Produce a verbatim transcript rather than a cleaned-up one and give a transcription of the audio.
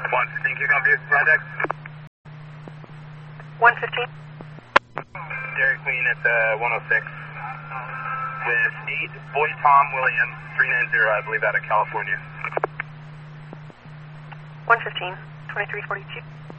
one fifteen, kick off vehicle project. one fifteen. Dairy Queen at uh, one oh six. With eight Boy Tom William, three nine zero, I believe, out of California. one fifteen, twenty-three forty-two.